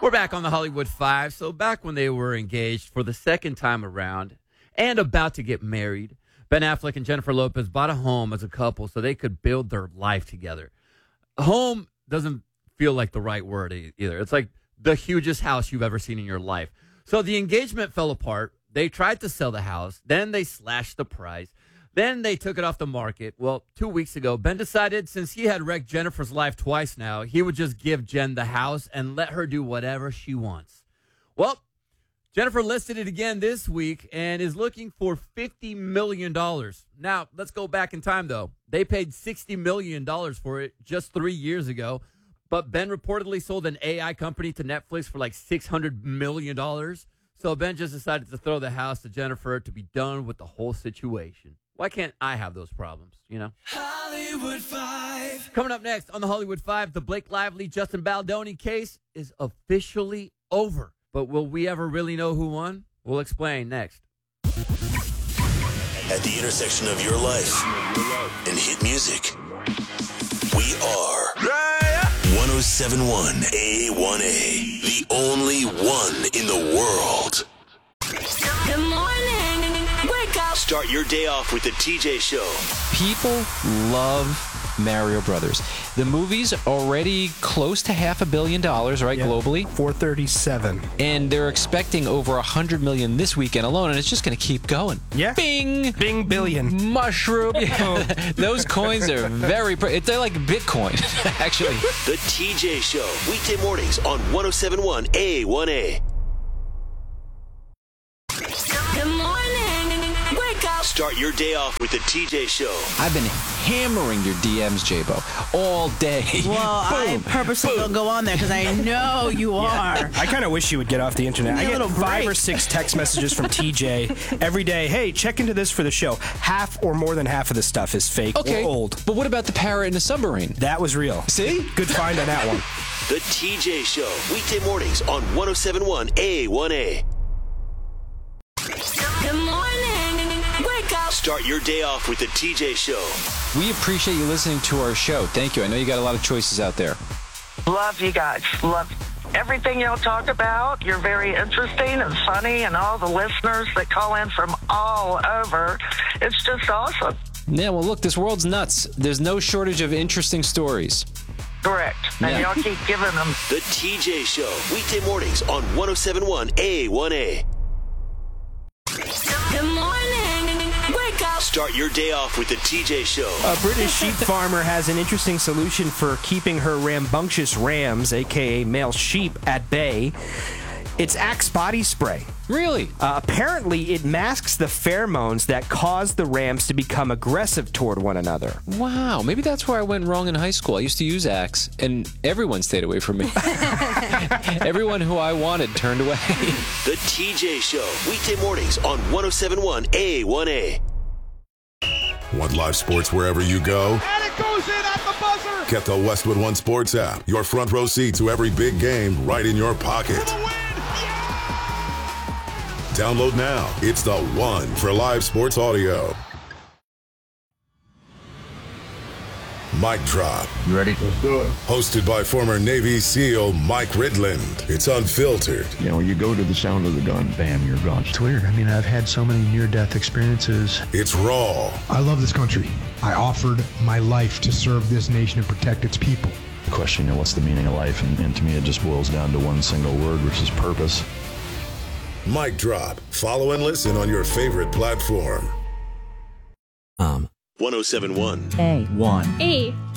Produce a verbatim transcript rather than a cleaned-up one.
We're back on the Hollywood Five. So back when they were engaged for the second time around and about to get married, Ben Affleck and Jennifer Lopez bought a home as a couple so they could build their life together. Home doesn't feel like the right word e- either. It's like the hugest house you've ever seen in your life. So the engagement fell apart. They tried to sell the house. Then they slashed the price. Then they took it off the market. Well, two weeks ago, Ben decided since he had wrecked Jennifer's life twice now, he would just give Jen the house and let her do whatever she wants. Well, Jennifer listed it again this week and is looking for fifty million dollars. Now, let's go back in time, though. They paid sixty million dollars for it just three years ago, but Ben reportedly sold an A I company to Netflix for like six hundred million dollars. So Ben just decided to throw the house to Jennifer to be done with the whole situation. Why can't I have those problems, you know? Hollywood Five. Coming up next on the Hollywood Five, the Blake Lively, Justin Baldoni case is officially over. But will we ever really know who won? We'll explain next. At the intersection of your life and hit music, we are one oh seven point one A one A, the only one in the world. Good morning. Wake up. Start your day off with the T J Show. People love Mario Brothers. The movie's already close to half a billion dollars, right, Yeah. globally? four thirty-seven. And they're expecting over one hundred million this weekend alone, and it's just going to keep going. Yeah. Bing! Bing billion. Mushroom. Yeah. Those coins are very... Pr- they're like Bitcoin, actually. The T J Show, weekday mornings on one oh seven point one A one A. Good morning. Wake up. Start your day off with the T J Show. I've been hammering your D Ms, J-Bo, all day. Well, I purposely don't go on there because I know you are. I kind of wish you would get off the internet. Give me I a get little five break. or six text messages from T J every day. Hey, check into this for the show. Half or more than half of the stuff is fake Okay, or old. but what about the parrot in the submarine? That was real. See? Good find on that one. The T J Show, weekday mornings on one oh seven point one A one A. Good morning. Wake up. Start your day off with the T J Show. We appreciate you listening to our show. Thank you. I know you got a lot of choices out there. Love you guys. Love everything y'all talk about. You're very interesting and funny, and all the listeners that call in from all over. It's just awesome. Yeah, well, look, this world's nuts. There's no shortage of interesting stories. Correct. And Yeah. y'all keep giving them. The T J Show, weekday mornings on one oh seven point one A one A. Good morning. Wake up. Start your day off with the T J Show. A British sheep farmer has an interesting solution for keeping her rambunctious rams, a k a male sheep, at bay. It's Axe body spray. Really? Uh, apparently, it masks the pheromones that cause the rams to become aggressive toward one another. Wow, maybe that's where I went wrong in high school. I used to use Axe, and everyone stayed away from me. Everyone who I wanted turned away. The T J Show, weekday mornings on one oh seven point one A one A. Want live sports wherever you go? And it goes in at the buzzer. Get the Westwood One Sports app. Your front row seat to every big game right in your pocket. For the win. Download now. It's the one for live sports audio. Mic Drop. You ready? Let's do it. Hosted by former Navy SEAL Mike Ridland. It's unfiltered. You know, you go to the sound of the gun, bam, you're gone. It's weird. I mean, I've had so many near-death experiences. It's raw. I love this country. I offered my life to serve this nation and protect its people. Question, you know, what's the meaning of life? And, and to me, it just boils down to one single word, which is purpose. Mic Drop. Follow and listen on your favorite platform. Um. one oh seven point one A. one. A.